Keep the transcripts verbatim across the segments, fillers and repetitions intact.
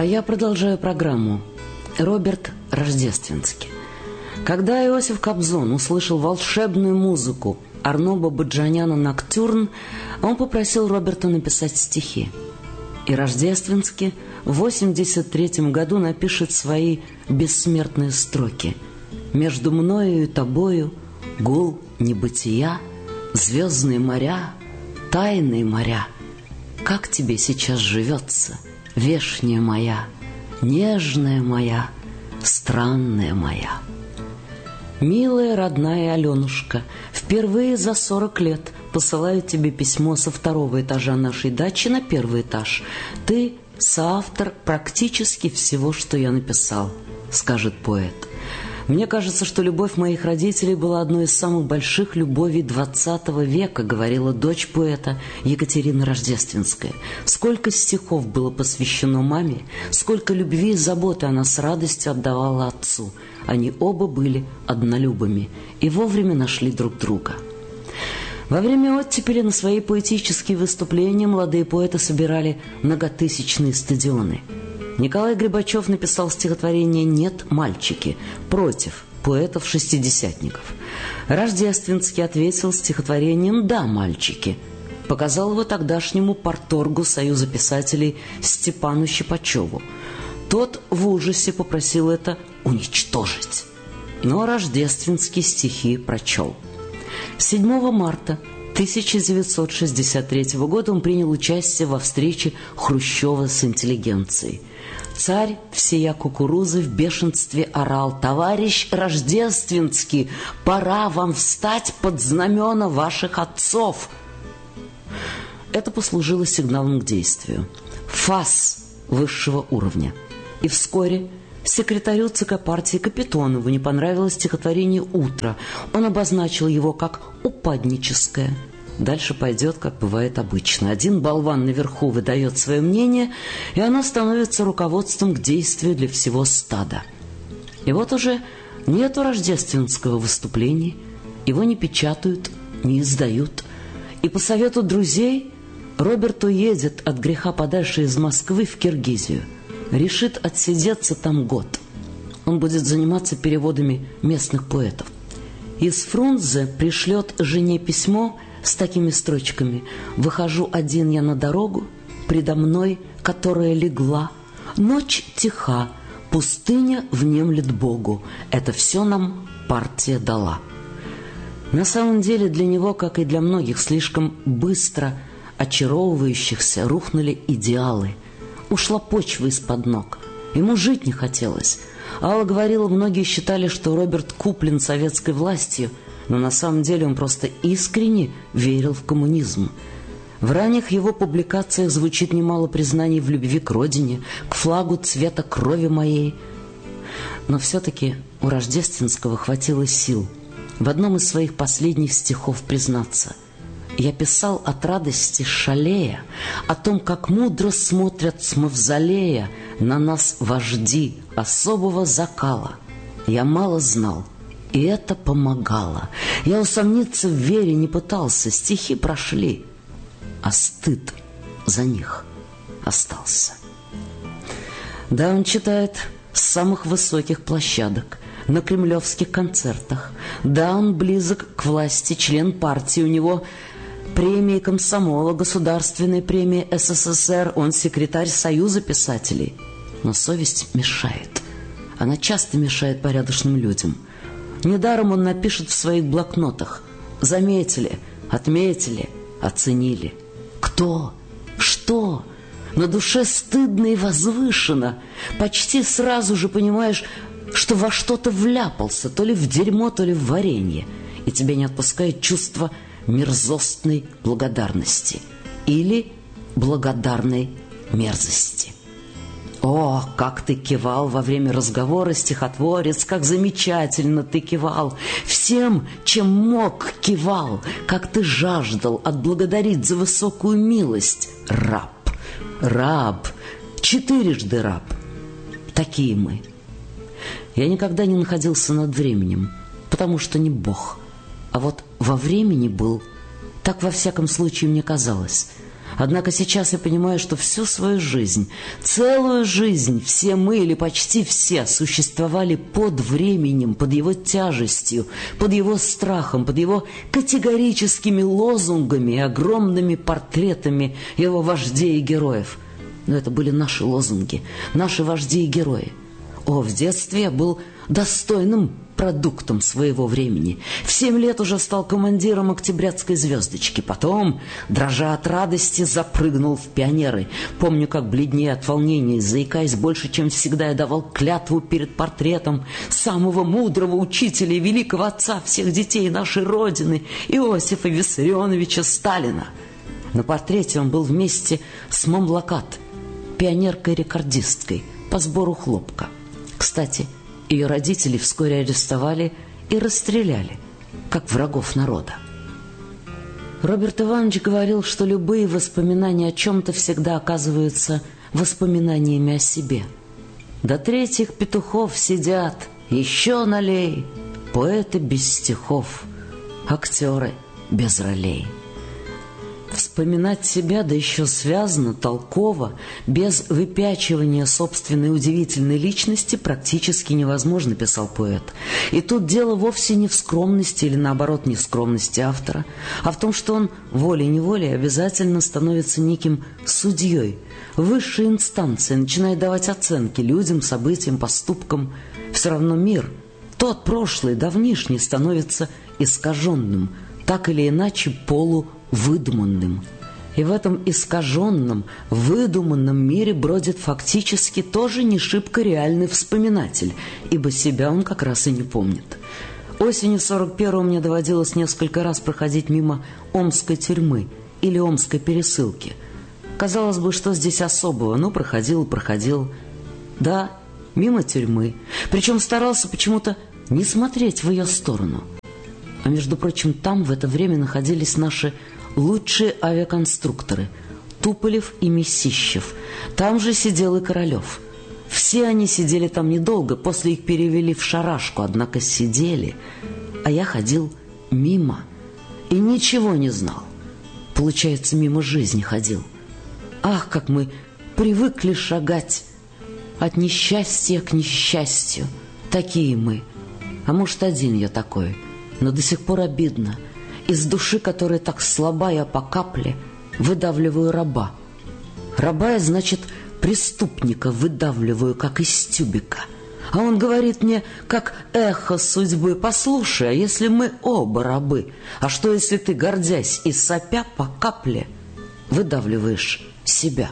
А я продолжаю программу. Роберт Рождественский. Когда Иосиф Кобзон услышал волшебную музыку Арно Бабаджаняна «Ноктюрн», он попросил Роберта написать стихи. И Рождественский в восемьдесят третьем году напишет свои бессмертные строки. «Между мною и тобою гул небытия, звездные моря, тайные моря. Как тебе сейчас живется, вешняя моя, нежная моя, странная моя». «Милая родная Аленушка, впервые за сорок лет посылаю тебе письмо со второго этажа нашей дачи на первый этаж. Ты соавтор практически всего, что я написал», — скажет поэт. «Мне кажется, что любовь моих родителей была одной из самых больших любовей двадцатого века», — говорила дочь поэта Екатерина Рождественская. Сколько стихов было посвящено маме, сколько любви и заботы она с радостью отдавала отцу. Они оба были однолюбами и вовремя нашли друг друга. Во время оттепели на свои поэтические выступления молодые поэты собирали многотысячные стадионы. Николай Грибачев написал стихотворение «Нет, мальчики» против поэтов-шестидесятников. Рождественский ответил стихотворением «Да, мальчики», показал его тогдашнему парторгу Союза писателей Степану Щипачеву. Тот в ужасе попросил это уничтожить. Но Рождественский стихи прочел. седьмого марта тысяча девятьсот шестьдесят третьего года он принял участие во встрече Хрущева с интеллигенцией. Царь всея кукурузы в бешенстве орал: «Товарищ Рождественский, пора вам встать под знамена ваших отцов!» Это послужило сигналом к действию. Фас высшего уровня. И вскоре секретарю ЦК партии Капитонову не понравилось стихотворение «Утро». Он обозначил его как упадническое. Дальше пойдет, как бывает обычно. Один болван наверху выдает свое мнение, и оно становится руководством к действию для всего стада. И вот уже нету рождественского выступления, его не печатают, не издают. И по совету друзей Роберт уедет от греха подальше из Москвы в Киргизию. Решит отсидеться там год. Он будет заниматься переводами местных поэтов. Из Фрунзе пришлет жене письмо с такими строчками: «Выхожу один я на дорогу, предо мной, которая легла. Ночь тиха, пустыня внемлет Богу. Это все нам партия дала». На самом деле для него, как и для многих слишком быстро очаровывающихся, рухнули идеалы. Ушла почва из-под ног. Ему жить не хотелось. Алла говорила, многие считали, что Роберт куплен советской властью, но на самом деле он просто искренне верил в коммунизм. В ранних его публикациях звучит немало признаний в любви к родине, к флагу цвета крови моей. Но все-таки у Рождественского хватило сил в одном из своих последних стихов признаться: «Я писал от радости шалея, о том, как мудро смотрят с мавзолея на нас вожди особого закала. Я мало знал, и это помогало. Я усомниться в вере не пытался, стихи прошли, а стыд за них остался». Да, он читает с самых высоких площадок, на кремлевских концертах. Да, он близок к власти, член партии, у него премии комсомола, государственная премия СССР, он секретарь Союза писателей. Но совесть мешает. Она часто мешает порядочным людям. Недаром он напишет в своих блокнотах: «Заметили, отметили, оценили». Кто? Что? На душе стыдно и возвышенно. Почти сразу же понимаешь, что во что-то вляпался, то ли в дерьмо, то ли в варенье, и тебя не отпускает чувство мерзостной благодарности или благодарной мерзости. О, как ты кивал во время разговора, стихотворец, как замечательно ты кивал, всем, чем мог, кивал, как ты жаждал отблагодарить за высокую милость. Раб, раб, четырежды раб. Такие мы. Я никогда не находился над временем, потому что не Бог. А вот во времени был, так во всяком случае мне казалось. Однако сейчас я понимаю, что всю свою жизнь, целую жизнь, все мы или почти все существовали под временем, под его тяжестью, под его страхом, под его категорическими лозунгами и огромными портретами его вождей и героев. Но это были наши лозунги, наши вожди и герои. О, в детстве я был достойным продуктом своего времени. В семь лет уже стал командиром октябрятской звездочки. Потом, дрожа от радости, запрыгнул в пионеры. Помню, как бледнее от волнения, заикаясь больше, чем всегда, я давал клятву перед портретом самого мудрого учителя и великого отца всех детей нашей Родины, Иосифа Виссарионовича Сталина. На портрете он был вместе с Мамлакат, пионеркой-рекордисткой по сбору хлопка. Кстати, ее родители вскоре арестовали и расстреляли, как врагов народа. Роберт Иванович говорил, что любые воспоминания о чем-то всегда оказываются воспоминаниями о себе. До третьих петухов сидят, еще налей, поэты без стихов, актеры без ролей. Вспоминать себя, да еще связно, толково, без выпячивания собственной удивительной личности практически невозможно, писал поэт. И тут дело вовсе не в скромности или, наоборот, не в скромности автора, а в том, что он волей-неволей обязательно становится неким судьей, высшей инстанцией, начинает давать оценки людям, событиям, поступкам. Все равно мир, тот прошлый, давнишний, становится искаженным, так или иначе полувыдуманным. И в этом искаженном, выдуманном мире бродит фактически тоже не шибко реальный вспоминатель, ибо себя он как раз и не помнит. Осенью сорок первого мне доводилось несколько раз проходить мимо Омской тюрьмы или Омской пересылки. Казалось бы, что здесь особого, но проходил, проходил. Да, мимо тюрьмы. Причем старался почему-то не смотреть в ее сторону. А между прочим, там в это время находились наши лучшие авиаконструкторы Туполев и Месищев. Там же сидел и Королев. Все они сидели там недолго, после их перевели в шарашку, однако сидели. А я ходил мимо и ничего не знал. Получается, мимо жизни ходил. Ах, как мы привыкли шагать от несчастья к несчастью. Такие мы. А может, один я такой. Но до сих пор обидно. Из души, которая так слаба, я по капле выдавливаю раба. Раба, значит, преступника выдавливаю, как из тюбика. А он говорит мне, как эхо судьбы: послушай, а если мы оба рабы? А что, если ты, гордясь и сопя, по капле выдавливаешь себя?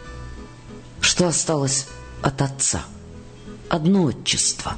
Что осталось от отца? Одно отчество.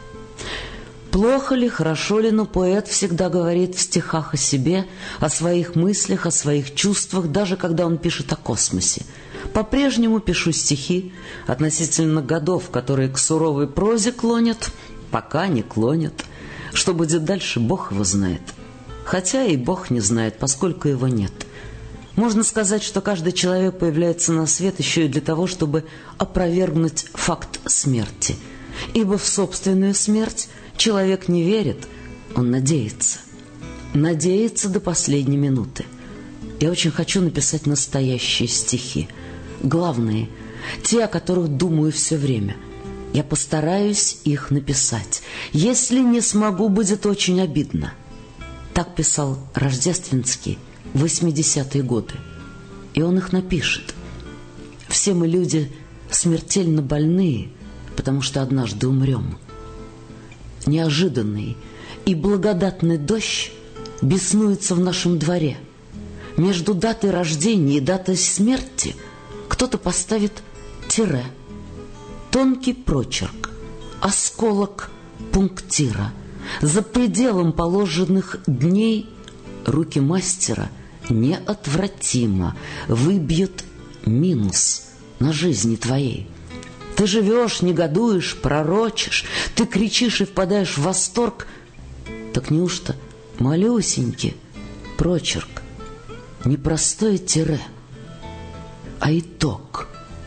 Плохо ли, хорошо ли, но поэт всегда говорит в стихах о себе, о своих мыслях, о своих чувствах, даже когда он пишет о космосе. По-прежнему пишу стихи относительно годов, которые к суровой прозе клонят, пока не клонят. Что будет дальше, Бог его знает. Хотя и Бог не знает, поскольку его нет. Можно сказать, что каждый человек появляется на свет еще и для того, чтобы опровергнуть факт смерти. Ибо в собственную смерть человек не верит, он надеется. Надеется до последней минуты. Я очень хочу написать настоящие стихи. Главные, те, о которых думаю все время. Я постараюсь их написать. Если не смогу, будет очень обидно. Так писал Рождественский в восьмидесятые годы. И он их напишет. Все мы люди смертельно больные, потому что однажды умрем. Неожиданный и благодатный дождь беснуется в нашем дворе. Между датой рождения и датой смерти кто-то поставит тире. Тонкий прочерк, осколок пунктира. За пределом положенных дней руки мастера неотвратимо выбьют минус на жизни твоей. Ты живешь, негодуешь, пророчишь, ты кричишь и впадаешь в восторг. Так неужто малюсенький прочерк, не простое тире, а итог?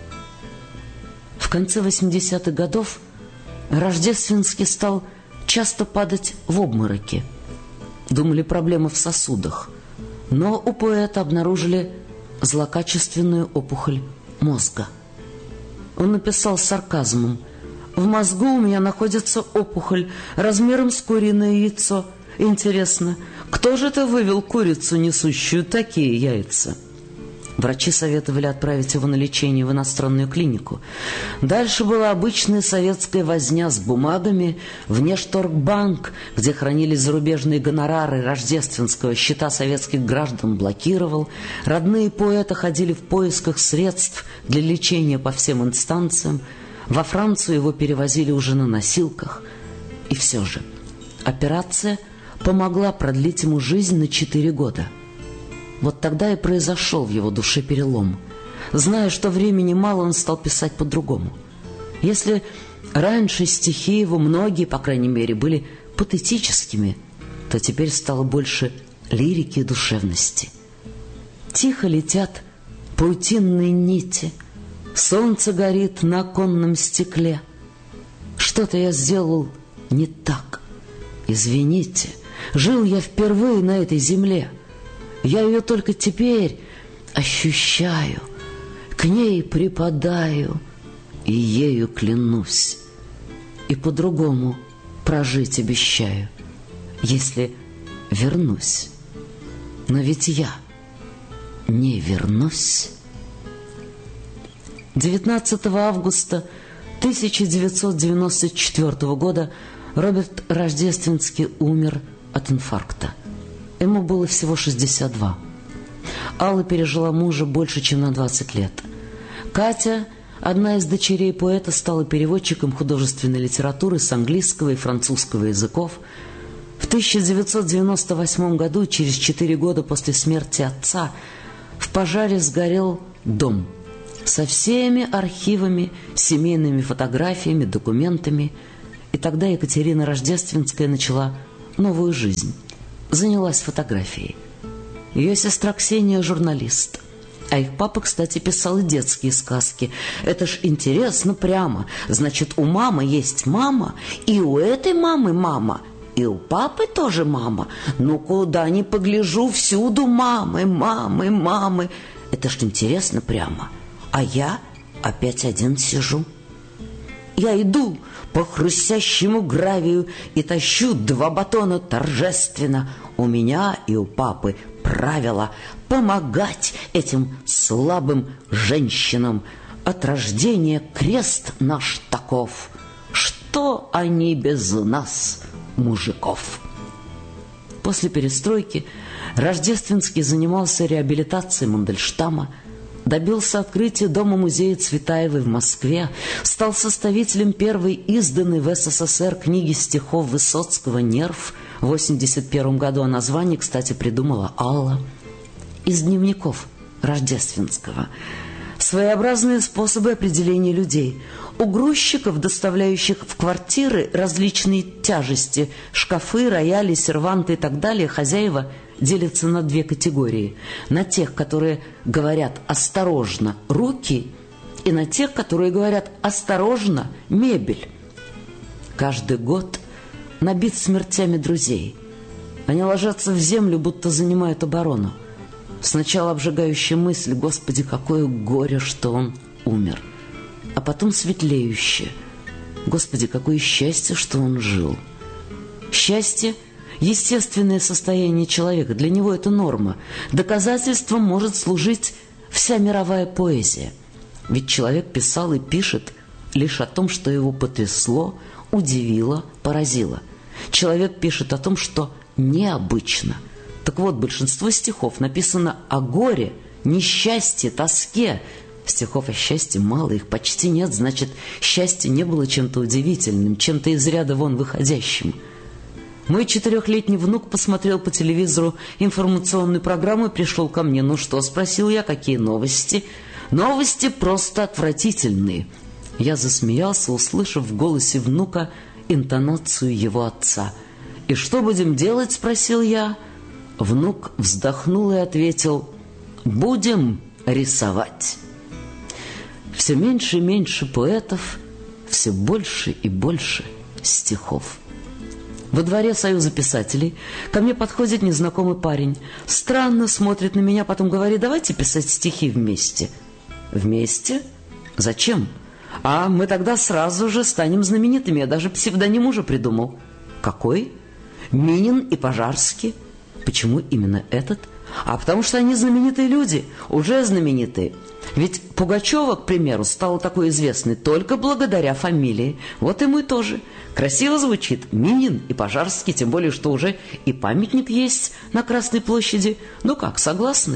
В конце восьмидесятых годов Рождественский стал часто падать в обмороки. Думали, проблема в сосудах. Но у поэта обнаружили злокачественную опухоль мозга. Он написал с сарказмом: «В мозгу у меня находится опухоль размером с куриное яйцо. Интересно, кто же это вывел курицу, несущую такие яйца?» Врачи советовали отправить его на лечение в иностранную клинику. Дальше была обычная советская возня с бумагами. Внешторгбанк, где хранились зарубежные гонорары Рождественского, счета советских граждан блокировал. Родные поэта ходили в поисках средств для лечения по всем инстанциям. Во Францию его перевозили уже на носилках. И все же операция помогла продлить ему жизнь на четыре года. Вот тогда и произошел в его душе перелом. Зная, что времени мало, он стал писать по-другому. Если раньше стихи его, многие, по крайней мере, были патетическими, то теперь стало больше лирики и душевности. Тихо летят паутинные нити, солнце горит на оконном стекле. Что-то я сделал не так. Извините, жил я впервые на этой земле. Я ее только теперь ощущаю, к ней припадаю и ею клянусь. И по-другому прожить обещаю, если вернусь. Но ведь я не вернусь. девятнадцатого августа тысяча девятьсот девяносто четвёртого года Роберт Рождественский умер от инфаркта. Ему было всего шестьдесят два. Алла пережила мужа больше, чем на двадцать лет. Катя, одна из дочерей поэта, стала переводчиком художественной литературы с английского и французского языков. В тысяча девятьсот девяносто восьмом году, через четыре года после смерти отца, в пожаре сгорел дом со всеми архивами, семейными фотографиями, документами. И тогда Екатерина Рождественская начала новую жизнь. Занялась фотографией. Ее сестра Ксения – журналист. А их папа, кстати, писал и детские сказки. Это ж интересно прямо. Значит, у мамы есть мама, и у этой мамы мама, и у папы тоже мама. Ну, куда ни погляжу, всюду мамы, мамы, мамы. Это ж интересно прямо. А я опять один сижу. Я иду по хрустящему гравию и тащу два батона торжественно. У меня и у папы правило помогать этим слабым женщинам. От рождения крест наш таков, что они без нас, мужиков. После перестройки Рождественский занимался реабилитацией Мандельштама, добился открытия дома-музея Цветаевой в Москве, стал составителем первой изданной в СССР книги стихов Высоцкого «Нерв» в восемьдесят первом году, а название, кстати, придумала Алла. Из дневников Рождественского. Своеобразные способы определения людей. У грузчиков, доставляющих в квартиры различные тяжести, шкафы, рояли, серванты и так далее, хозяева делятся на две категории. На тех, которые говорят «осторожно, руки», и на тех, которые говорят «осторожно, мебель». Каждый год набит смертями друзей. Они ложатся в землю, будто занимают оборону. Сначала обжигающая мысль: «Господи, какое горе, что он умер!» А потом светлеющая: «Господи, какое счастье, что он жил!» Счастье – естественное состояние человека, для него это норма. Доказательством может служить вся мировая поэзия. Ведь человек писал и пишет лишь о том, что его потрясло, удивило, поразило. Человек пишет о том, что необычно. Так вот, большинство стихов написано о горе, несчастье, тоске. Стихов о счастье мало, их почти нет, значит, счастье не было чем-то удивительным, чем-то из ряда вон выходящим. Мой четырехлетний внук посмотрел по телевизору информационную программу и пришел ко мне. «Ну что?» – спросил я. «Какие новости?» «Новости просто отвратительные». Я засмеялся, услышав в голосе внука интонацию его отца. «И что будем делать?» – спросил я. Внук вздохнул и ответил: «Будем рисовать». Все меньше и меньше поэтов, все больше и больше стихов. Во дворе Союза писателей ко мне подходит незнакомый парень. Странно смотрит на меня, потом говорит: давайте писать стихи вместе. Вместе? Зачем? А мы тогда сразу же станем знаменитыми. Я даже псевдоним уже придумал. Какой? Минин и Пожарский. Почему именно этот? А потому что они знаменитые люди, уже знаменитые. Ведь Пугачева, к примеру, стала такой известной только благодаря фамилии. Вот и мы тоже. Красиво звучит: Минин и Пожарский, тем более, что уже и памятник есть на Красной площади. Ну как, согласны?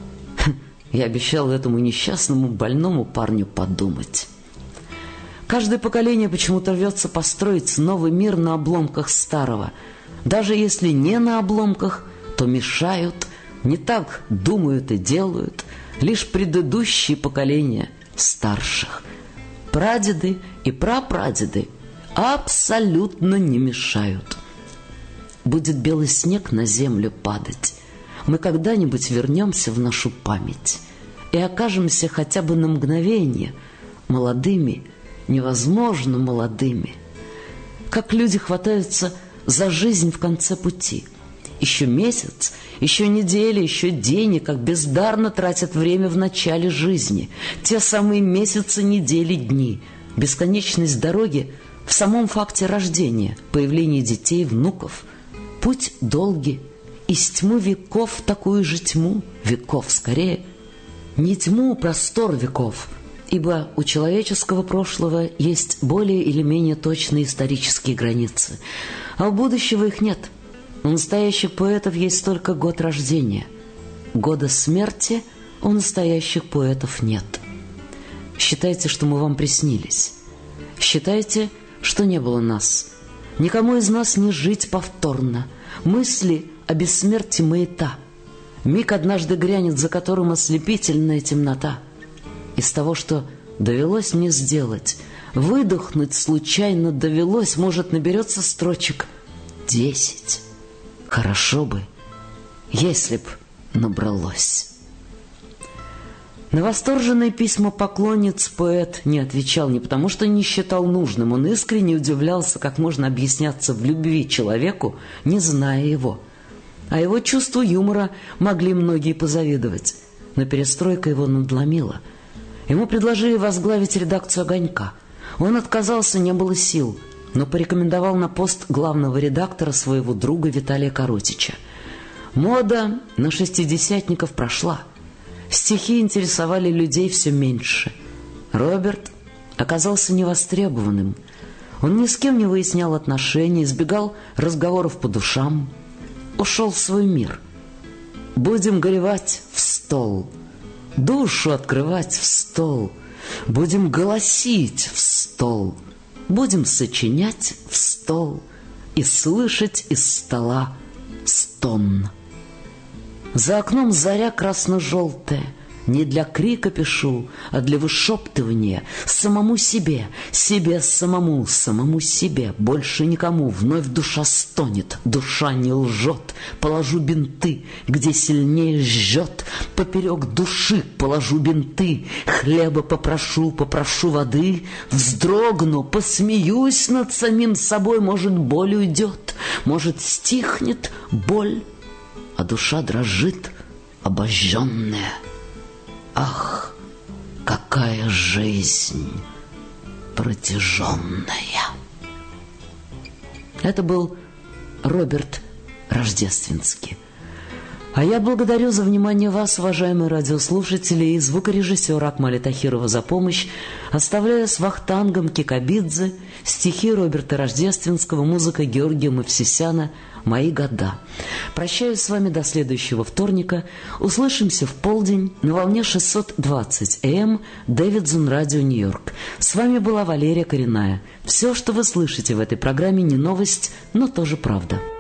Я обещал этому несчастному больному парню подумать. Каждое поколение почему-то рвется построить новый мир на обломках старого. Даже если не на обломках, то мешают, не так думают и делают лишь предыдущие поколения старших. Прадеды и прапрадеды абсолютно не мешают. Будет белый снег на землю падать, мы когда-нибудь вернемся в нашу память и окажемся хотя бы на мгновение молодыми, невозможно молодыми. Как люди хватаются за жизнь в конце пути. Еще месяц, еще неделя, еще день, и как бездарно тратят время в начале жизни. Те самые месяцы, недели, дни. Бесконечность дороги в самом факте рождения, появления детей, внуков. Путь долгий, из тьмы веков в такую же тьму, веков скорее. Не тьму, простор веков, ибо у человеческого прошлого есть более или менее точные исторические границы, а у будущего их нет. У настоящих поэтов есть только год рождения. Года смерти у настоящих поэтов нет. Считайте, что мы вам приснились. Считайте, что не было нас. Никому из нас не жить повторно. Мысли о бессмертии маята. Миг однажды грянет, за которым ослепительная темнота. Из того, что довелось мне сделать, выдохнуть случайно довелось, может, наберется строчек десять. Хорошо бы, если б набралось. На восторженные письма поклонниц поэт не отвечал не потому, что не считал нужным. Он искренне удивлялся, как можно объясняться в любви человеку, не зная его. А его чувству юмора могли многие позавидовать. Но перестройка его надломила. Ему предложили возглавить редакцию «Огонька». Он отказался, не было сил, но порекомендовал на пост главного редактора своего друга Виталия Коротича. Мода на шестидесятников прошла. Стихи интересовали людей все меньше. Роберт оказался невостребованным. Он ни с кем не выяснял отношений, избегал разговоров по душам. Ушел в свой мир. Будем горевать в стол, душу открывать в стол, будем голосить в стол, будем сочинять в стол и слышать из стола стон. За окном заря красно-желтая. Не для крика пишу, а для вышептывания самому себе, себе самому, самому себе, больше никому. Вновь душа стонет, душа не лжет. Положу бинты, где сильнее жжет. Поперек души положу бинты. Хлеба попрошу, попрошу воды. Вздрогну, посмеюсь над самим собой. Может, боль уйдет, может, стихнет боль, а душа дрожит, обожженная. Ах, какая жизнь протяженная! Это был Роберт Рождественский. А я благодарю за внимание вас, уважаемые радиослушатели, и звукорежиссера Акмаля Тахирова за помощь, оставляя с Вахтангом Кикабидзе стихи Роберта Рождественского, музыка Георгия Мовсисяна «Мои года». Прощаюсь с вами до следующего вторника. Услышимся в полдень на волне шестьсот двадцать эй эм Дэвидсон Радио Нью-Йорк. С вами была Валерия Коренная. Все, что вы слышите в этой программе, не новость, но тоже правда.